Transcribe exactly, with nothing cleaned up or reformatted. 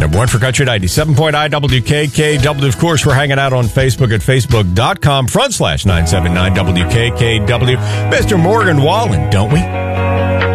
Number one for Country ninety-seven point nine W K K W. Of course, we're hanging out on Facebook at facebook.com front slash 979 W K K W. Mister Morgan Wallen, don't we?